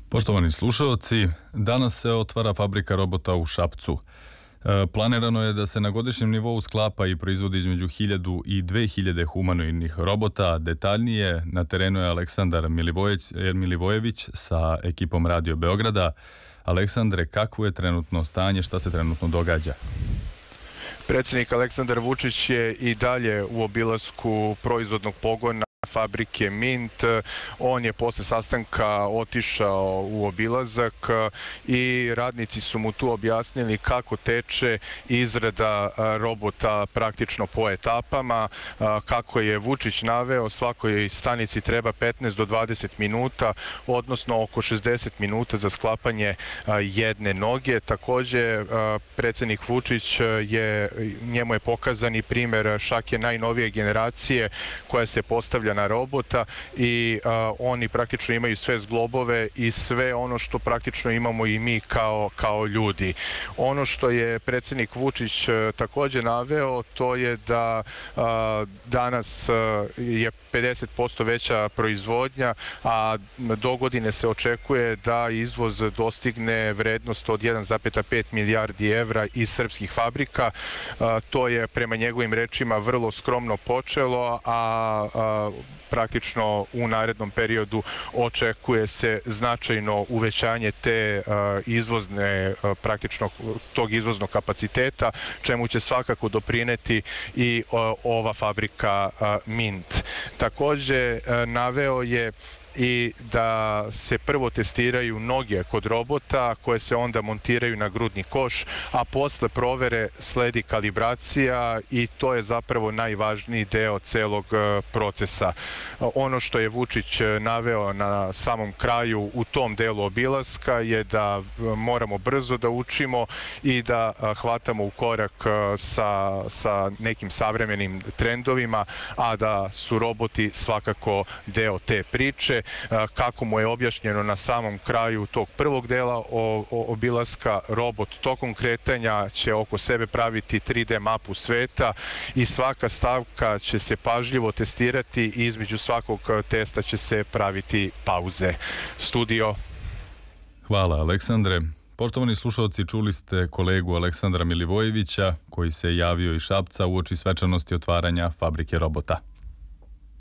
Poštovani slušalci, danas se otvara fabrika robota u Šapcu. Planirano je da se na godišnjem nivou sklapa i proizvodi između 1000 i 2000 humanoidnih robota. Detaljnije, na terenu je Aleksandar Milivojević sa ekipom Radio Beograda. Aleksandre, kakvo je trenutno stanje, šta se trenutno događa? Predsjednik Aleksandar Vučić je i dalje u obilasku proizvodnog pogona fabrike Mint. On je posle sastanka otišao u obilazak i radnici su mu tu objasnili kako teče izrada robota praktično po etapama. Kako je Vučić naveo, svakoj stanici treba 15 do 20 minuta, odnosno oko 60 minuta za sklapanje jedne noge. Takođe, predsjednik Vučić njemu je pokazan i primer šake najnovije generacije koja se postavlja na robota i oni praktično imaju sve zglobove i sve ono što praktično imamo i mi kao ljudi. Ono što je predsjednik Vučić takođe naveo, to je da danas je 50% veća proizvodnja, a do godine se očekuje da izvoz dostigne vrednost od 1,5 milijardi evra iz srpskih fabrika. To je prema njegovim rečima vrlo skromno počelo, a praktično u narednom periodu očekuje se značajno uvećanje te praktično tog izvoznog kapaciteta, čemu će svakako doprineti i ova fabrika Mint. Takođe, naveo je i da se prvo testiraju noge kod robota koje se onda montiraju na grudni koš, a posle provere sledi kalibracija i to je zapravo najvažniji deo celog procesa. Ono što je Vučić naveo na samom kraju u tom delu obilaska je da moramo brzo da učimo i da hvatamo u korak sa nekim savremenim trendovima, a da su roboti svakako deo te priče. Kako mu je objašnjeno na samom kraju tog prvog dela obilaska, robot tokom kretanja će oko sebe praviti 3D mapu sveta i svaka stavka će se pažljivo testirati i između svakog testa će se praviti pauze. Studio. Hvala, Aleksandre. Poštovani slušalci, čuli ste kolegu Aleksandra Milivojevića koji se javio iz Šapca uoči svečanosti otvaranja fabrike robota.